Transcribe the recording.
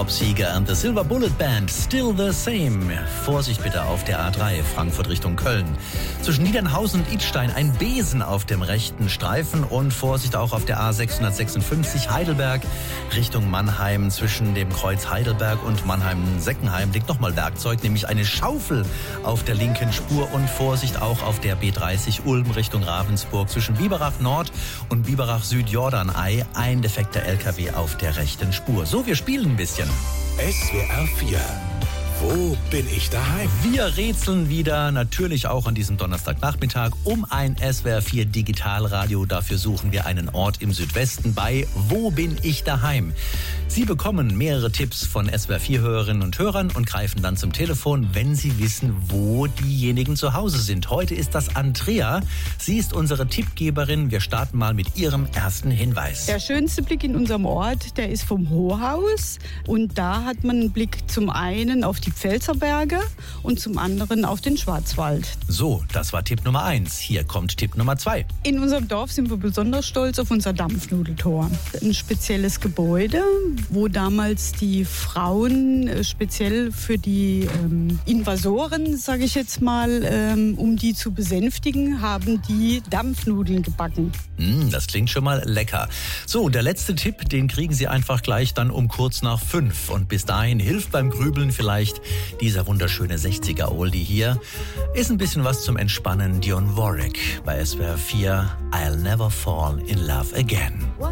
Bob Seger and the Silver Bullet Band, Still the Same. Vorsicht bitte auf der A3, Frankfurt Richtung Köln. Zwischen Niedernhausen und Idstein ein Besen auf dem rechten Streifen und Vorsicht auch auf der A656 Heidelberg Richtung Mannheim. Zwischen dem Kreuz Heidelberg und Mannheim-Seckenheim liegt nochmal Werkzeug, nämlich eine Schaufel auf der linken Spur und Vorsicht auch auf der B30 Ulm Richtung Ravensburg. Zwischen Biberach Nord und Biberach Süd Jordanei ein defekter LKW auf der rechten Spur. So, wir spielen ein bisschen. SWR 4. Wo bin ich daheim? Wir rätseln wieder, natürlich auch an diesem Donnerstagnachmittag, um ein SWR 4 Digitalradio. Dafür suchen wir einen Ort im Südwesten bei Wo bin ich daheim? Sie bekommen mehrere Tipps von SWR 4 Hörerinnen und Hörern und greifen dann zum Telefon, wenn Sie wissen, wo diejenigen zu Hause sind. Heute ist das Andrea. Sie ist unsere Tippgeberin. Wir starten mal mit ihrem ersten Hinweis. Der schönste Blick in unserem Ort, der ist vom Hohaus. Und da hat man einen Blick zum einen auf die Pfälzerberge und zum anderen auf den Schwarzwald. So, das war Tipp Nummer 1. Hier kommt Tipp Nummer 2. In unserem Dorf sind wir besonders stolz auf unser Dampfnudeltor. Ein spezielles Gebäude, wo damals die Frauen speziell für die Invasoren, sage ich jetzt mal, um die zu besänftigen, haben die Dampfnudeln gebacken. Das klingt schon mal lecker. So, der letzte Tipp, den kriegen Sie einfach gleich dann um kurz nach 5. Und bis dahin hilft beim Grübeln vielleicht dieser wunderschöne 60er-Oldie hier. Ist ein bisschen was zum Entspannen. Dionne Warwick bei SWR 4. I'll never fall in love again.